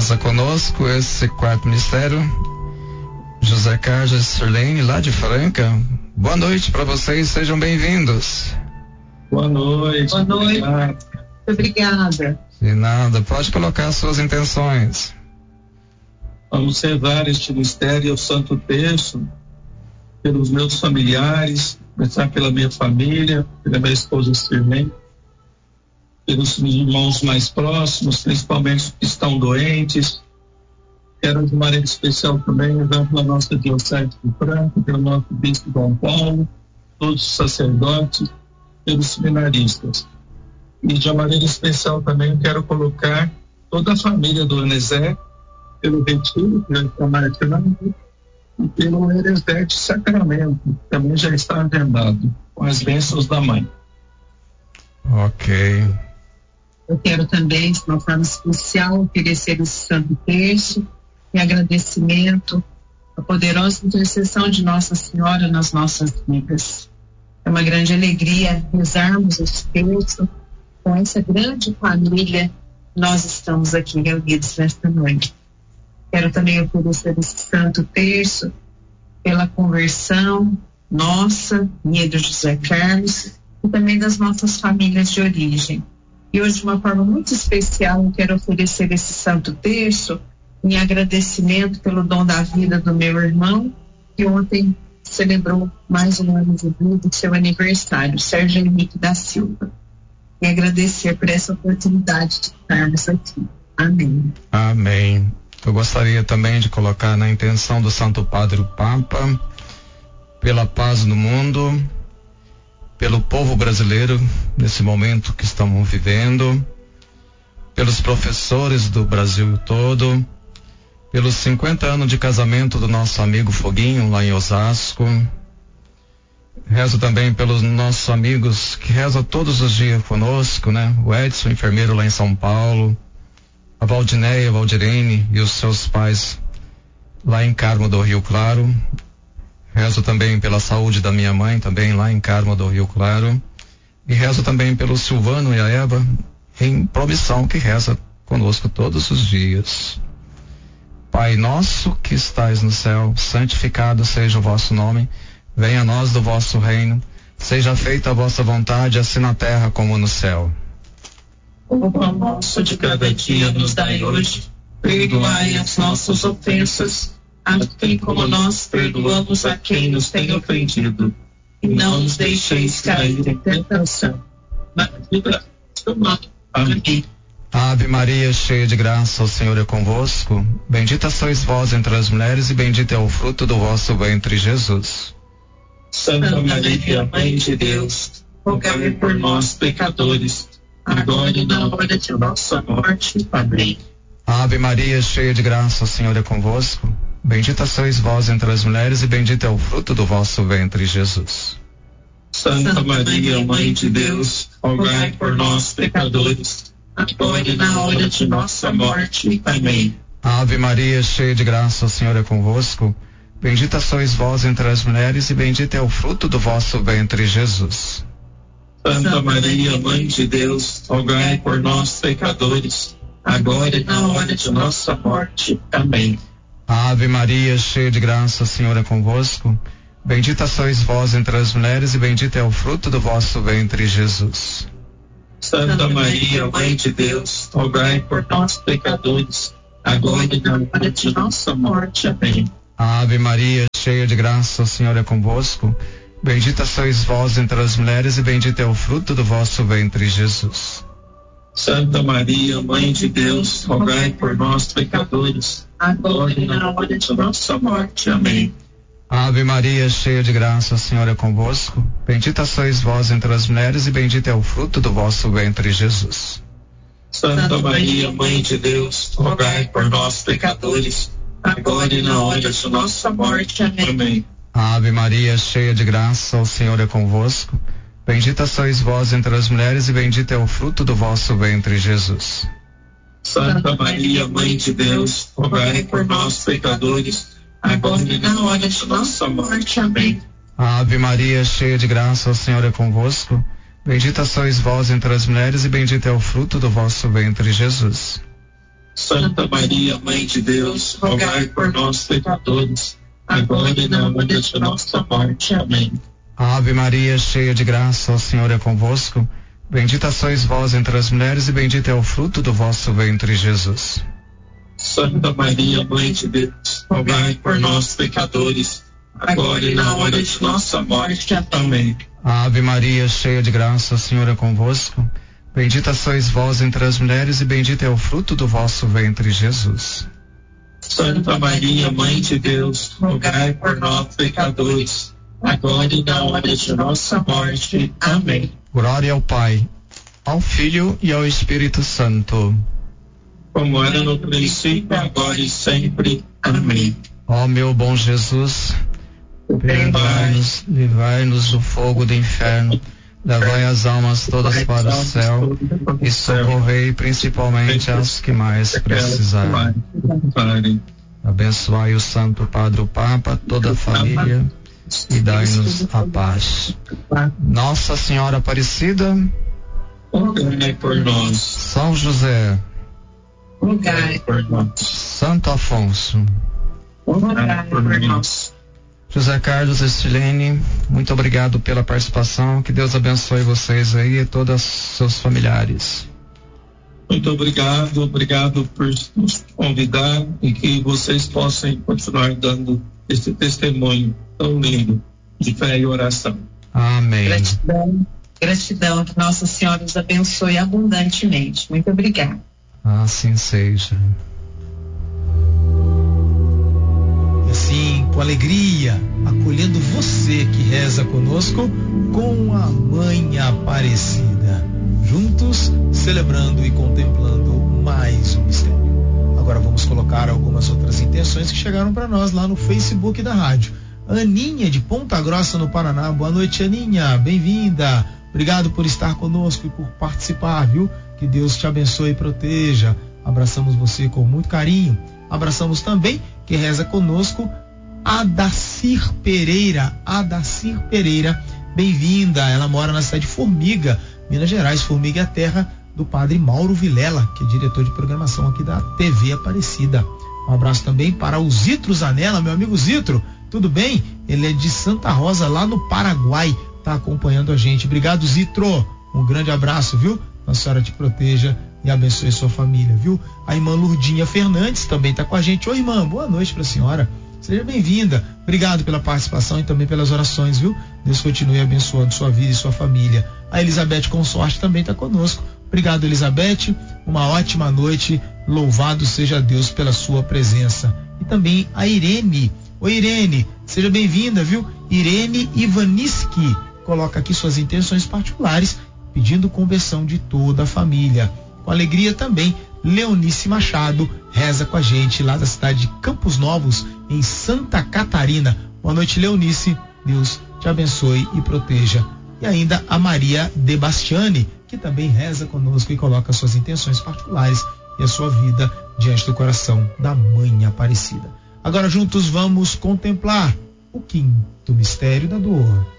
Reza conosco esse quarto mistério José Carlos e Sirlene, lá de Franca. Boa noite para vocês, sejam bem-vindos. Boa noite. Boa noite. Obrigada. De nada, pode colocar suas intenções. Vamos rezar este mistério, o Santo Terço, pelos meus familiares, começar pela minha família, pela minha esposa Sirlene, pelos meus irmãos mais próximos, principalmente os que estão doentes. Quero de maneira especial também rezar pela nossa Diocese de Franca, pelo nosso Bispo Dom Paulo, todos os sacerdotes, pelos seminaristas. E de maneira especial também quero colocar toda a família do Anezé, pelo retiro, que já está marcando, e pelo Eresete Sacramento, que também já está agendado, com as bênçãos da mãe. Ok. Eu quero também, de uma forma especial, oferecer esse Santo Terço em agradecimento à poderosa intercessão de Nossa Senhora nas nossas vidas. É uma grande alegria rezarmos esse terço com essa grande família. Nós estamos aqui reunidos nesta noite. Quero também oferecer esse Santo Terço pela conversão nossa, minha do José Carlos, e também das nossas famílias de origem. E hoje, de uma forma muito especial, eu quero oferecer esse Santo Terço em agradecimento pelo dom da vida do meu irmão, que ontem celebrou mais um ano de vida, seu aniversário, Sérgio Henrique da Silva. E agradecer por essa oportunidade de estarmos aqui. Amém. Amém. Eu gostaria também de colocar na intenção do Santo Padre o Papa, pela paz no mundo, pelo povo brasileiro nesse momento que estamos vivendo, pelos professores do Brasil todo, pelos 50 anos de casamento do nosso amigo Foguinho lá em Osasco. Rezo também pelos nossos amigos que rezam todos os dias conosco, né? O Edson, enfermeiro lá em São Paulo, a Valdineia, a Valdirene e os seus pais lá em Carmo do Rio Claro. Rezo também pela saúde da minha mãe, também lá em Carmo do Rio Claro. E rezo também pelo Silvano e a Eva, em Promissão, que reza conosco todos os dias. Pai nosso que estais no céu, santificado seja o vosso nome. Venha a nós do vosso reino. Seja feita a vossa vontade, assim na terra como no céu. O pão nosso de cada dia nos dai hoje. Perdoai as nossas ofensas, assim como nós perdoamos a quem nos tem ofendido. E não nos deixeis cair em tentação, mas livrai-nos do mal. Amém. Ave Maria, cheia de graça, o Senhor é convosco. Bendita sois vós entre as mulheres e bendito é o fruto do vosso ventre, Jesus. Santa Maria, Mãe de Deus, rogai por nós, pecadores, agora e na hora de nossa morte. Amém. Ave Maria, cheia de graça, o Senhor é convosco. Bendita sois vós entre as mulheres e bendito é o fruto do vosso ventre, Jesus. Santa Maria, Mãe de Deus, rogai por nós, pecadores, agora e na hora de nossa morte. Amém. Ave Maria, cheia de graça, o Senhor é convosco. Bendita sois vós entre as mulheres e bendito é o fruto do vosso ventre, Jesus. Santa Maria, Mãe de Deus, rogai por nós, pecadores, agora e na hora de nossa morte. Amém. Ave Maria, cheia de graça, o Senhor é convosco. Bendita sois vós entre as mulheres e bendito é o fruto do vosso ventre, Jesus. Santa Maria, Mãe de Deus, rogai por nós, pecadores, agora e na hora de nossa morte. Amém. Ave Maria, cheia de graça, o Senhor é convosco. Bendita sois vós entre as mulheres e bendito é o fruto do vosso ventre, Jesus. Santa Maria, Mãe de Deus, rogai por nós, pecadores, agora e na hora de nossa morte. Amém. Ave Maria, cheia de graça, o Senhor é convosco. Bendita sois vós entre as mulheres e bendito é o fruto do vosso ventre, Jesus. Santa Maria, Mãe de Deus, rogai por nós, pecadores, agora e na hora de nossa morte. Amém. Ave Maria, cheia de graça, o Senhor é convosco. Bendita sois vós entre as mulheres e bendito é o fruto do vosso ventre, Jesus. Santa Maria, Mãe de Deus, rogai por nós, pecadores, agora e na hora de nossa morte. Amém. Ave Maria, cheia de graça, o Senhor é convosco. Bendita sois vós entre as mulheres e bendito é o fruto do vosso ventre, Jesus. Santa Maria, Mãe de Deus, rogai por nós, pecadores, agora e na hora de nossa morte. Amém. Ave Maria, cheia de graça, o Senhor é convosco. Bendita sois vós entre as mulheres e bendito é o fruto do vosso ventre, Jesus. Santa Maria, Mãe de Deus, rogai por nós, pecadores, agora e na hora de nossa morte. Amém. Ave Maria, cheia de graça, o Senhor é convosco. Bendita sois vós entre as mulheres e bendito é o fruto do vosso ventre, Jesus. Santa Maria, Mãe de Deus, rogai por nós, pecadores, agora e na hora de nossa morte. Amém. Glória ao Pai, ao Filho e ao Espírito Santo. Como era no princípio, agora e sempre. Amém. Ó meu bom Jesus, perdoai-nos, livrai-nos do fogo do inferno, levai as almas todas para o céu e socorrei principalmente as que mais precisarem. Abençoai o Santo Padre o Papa, toda a família e dai-nos a paz. Nossa Senhora Aparecida, rogai por nós. São José, rogai por nós. Santo Afonso, rogai por nós. José Carlos Estilene, muito obrigado pela participação. Que Deus abençoe vocês aí e todos os seus familiares. Muito obrigado por nos convidar e que vocês possam continuar dando esse testemunho tão lindo de fé e oração. Amém. Gratidão, que Nossa Senhora os abençoe abundantemente. Muito obrigada. Assim seja. E assim, com alegria, acolhendo você que reza conosco com a Mãe Aparecida. Juntos, celebrando e contemplando mais um mistério. Agora vamos colocar algumas outras intenções que chegaram para nós lá no Facebook da rádio. Aninha de Ponta Grossa, no Paraná. Boa noite, Aninha. Bem-vinda. Obrigado por estar conosco e por participar, viu? Que Deus te abençoe e proteja. Abraçamos você com muito carinho. Abraçamos também que reza conosco Adacir Pereira. Adacir Pereira, bem-vinda. Ela mora na cidade de Formiga, Minas Gerais. Formiga é a terra do padre Mauro Vilela, que é diretor de programação aqui da TV Aparecida. Um abraço também para o Zitro Zanella, meu amigo Zitro. Tudo bem? Ele é de Santa Rosa, lá no Paraguai. Tá acompanhando a gente. Obrigado, Zitro. Um grande abraço, viu? Nossa Senhora te proteja e abençoe sua família, viu? A irmã Lurdinha Fernandes também tá com a gente. Oi, irmã, boa noite pra senhora. Seja bem-vinda. Obrigado pela participação e também pelas orações, viu? Deus continue abençoando sua vida e sua família. A Elizabeth Consorte também tá conosco. Obrigado, Elizabeth. Uma ótima noite. Louvado seja Deus pela sua presença. E também a Irene. Oi, Irene. Seja bem-vinda, viu? Irene Ivaniski coloca aqui suas intenções particulares, pedindo conversão de toda a família. Com alegria também, Leonice Machado reza com a gente lá da cidade de Campos Novos, em Santa Catarina. Boa noite, Leonice. Deus te abençoe e proteja. E ainda a Maria De Bastiani, que também reza conosco e coloca suas intenções particulares e a sua vida diante do coração da Mãe Aparecida. Agora juntos vamos contemplar o quinto mistério da dor.